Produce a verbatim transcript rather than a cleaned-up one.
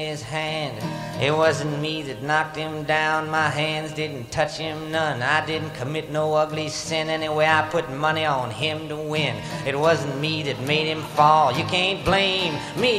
his hand. It wasn't me that knocked him down. My hands didn't touch him none. I didn't commit no ugly sin. Anyway, I put money on him to win. It wasn't me that made him fall. You can't blame me.